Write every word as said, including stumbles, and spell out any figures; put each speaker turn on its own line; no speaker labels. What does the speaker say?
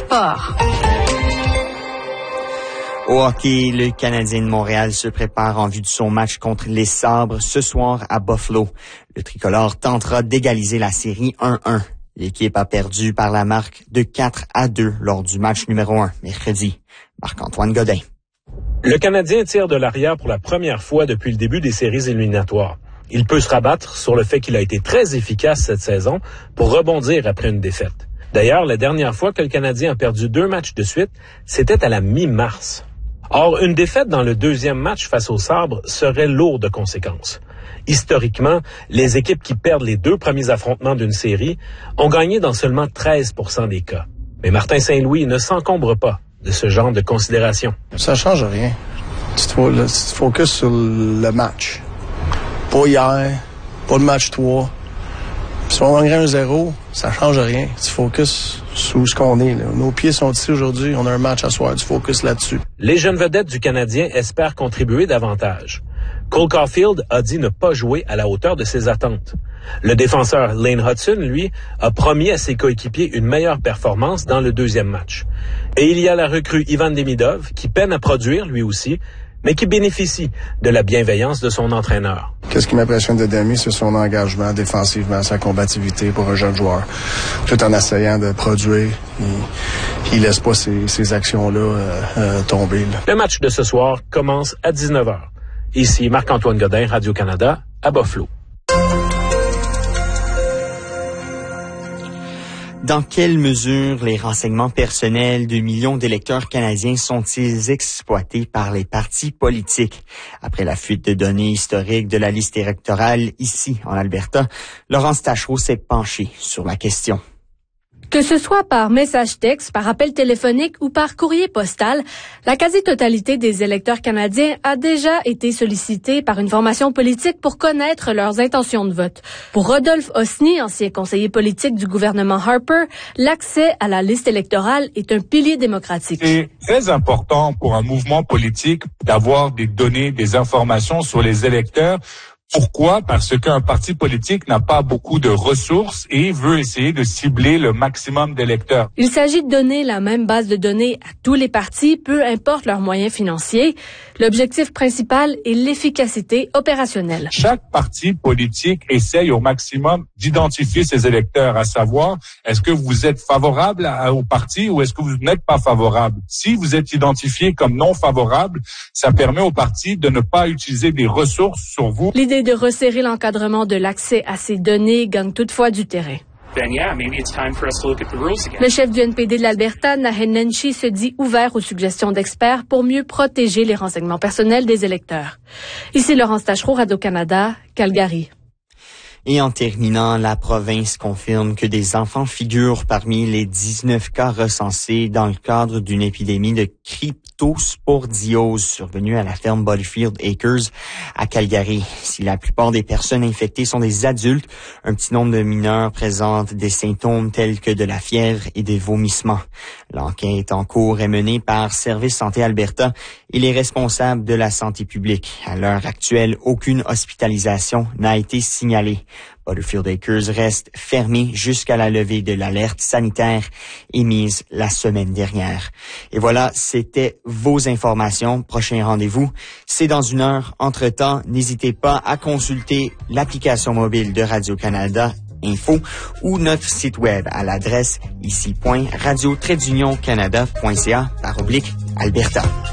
Sport.
Au hockey, le Canadien de Montréal se prépare en vue de son match contre les Sabres ce soir à Buffalo. Le tricolore tentera d'égaliser la série un un. L'équipe a perdu par la marque de quatre à deux lors du match numéro un, mercredi. Marc-Antoine Godin.
Le Canadien tire de l'arrière pour la première fois depuis le début des séries éliminatoires. Il peut se rabattre sur le fait qu'il a été très efficace cette saison pour rebondir après une défaite. D'ailleurs, la dernière fois que le Canadien a perdu deux matchs de suite, c'était à la mi-mars. Or, une défaite dans le deuxième match face aux Sabres serait lourde de conséquences. Historiquement, les équipes qui perdent les deux premiers affrontements d'une série ont gagné dans seulement treize pour cent des cas. Mais Martin Saint-Louis ne s'encombre pas de ce genre de considération.
Ça change rien. Tu te, tu te focuses sur le match. Pas hier, pas le match trois. Si on gagnerait un zéro, ça change rien. Tu focuses sur ce qu'on est. Là. Nos pieds sont ici aujourd'hui, on a un match à soir. Tu focuses là-dessus.
Les jeunes vedettes du Canadien espèrent contribuer davantage. Cole Caulfield a dit ne pas jouer à la hauteur de ses attentes. Le défenseur Lane Hudson, lui, a promis à ses coéquipiers une meilleure performance dans le deuxième match. Et il y a la recrue Ivan Demidov, qui peine à produire lui aussi, mais qui bénéficie de la bienveillance de son entraîneur.
Qu'est-ce qui m'impressionne de Demi, c'est son engagement défensivement, sa combativité pour un jeune joueur. Tout en essayant de produire, il, il laisse pas ces, ces actions-là euh, euh, tomber. Là.
Le match de ce soir commence à dix-neuf heures. Ici Marc-Antoine Godin, Radio-Canada, à Buffalo.
Dans quelle mesure les renseignements personnels de millions d'électeurs canadiens sont-ils exploités par les partis politiques? Après la fuite de données historiques de la liste électorale ici, en Alberta, Laurence Tachereau s'est penchée sur la question.
Que ce soit par message texte, par appel téléphonique ou par courrier postal, la quasi-totalité des électeurs canadiens a déjà été sollicitée par une formation politique pour connaître leurs intentions de vote. Pour Rodolphe Osny, ancien conseiller politique du gouvernement Harper, l'accès à la liste électorale est un pilier démocratique.
C'est très important pour un mouvement politique d'avoir des données, des informations sur les électeurs. Pourquoi? Parce qu'un parti politique n'a pas beaucoup de ressources et veut essayer de cibler le maximum d'électeurs.
Il s'agit de donner la même base de données à tous les partis, peu importe leurs moyens financiers. L'objectif principal est l'efficacité opérationnelle.
Chaque parti politique essaye au maximum d'identifier ses électeurs, à savoir, est-ce que vous êtes favorable à, au parti ou est-ce que vous n'êtes pas favorable? Si vous êtes identifié comme non favorable, ça permet au parti de ne pas utiliser des ressources sur vous.
L'idée de resserrer l'encadrement de l'accès à ces données gagne toutefois du terrain. Le chef du N P D de l'Alberta, Naheed Nenshi, se dit ouvert aux suggestions d'experts pour mieux protéger les renseignements personnels des électeurs. Ici Laurence Tachereau, Radio-Canada, Calgary.
Et en terminant, la province confirme que des enfants figurent parmi les dix-neuf cas recensés dans le cadre d'une épidémie de cryptosporidiose survenue à la ferme Butterfield Acres à Calgary. Si la plupart des personnes infectées sont des adultes, un petit nombre de mineurs présentent des symptômes tels que de la fièvre et des vomissements. L'enquête en cours est menée par Service Santé Alberta et les responsables de la santé publique. À l'heure actuelle, aucune hospitalisation n'a été signalée. Butterfield Acres reste fermé jusqu'à la levée de l'alerte sanitaire émise la semaine dernière. Et voilà, c'était vos informations. Prochain rendez-vous, c'est dans une heure. Entre-temps, n'hésitez pas à consulter l'application mobile de Radio-Canada Info ou notre site web à l'adresse ici point radio trait d'union canada point c a par oblique Alberta.